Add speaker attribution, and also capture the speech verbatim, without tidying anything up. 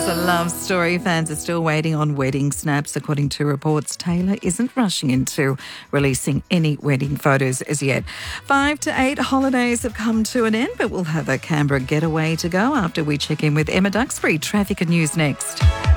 Speaker 1: A love story. Fans are still waiting on wedding snaps. According to reports, Taylor isn't rushing into releasing any wedding photos as yet. Five to eight holidays have come to an end, but we'll have a Canberra getaway to go after we check in with Emma Duxbury. Traffic and news next.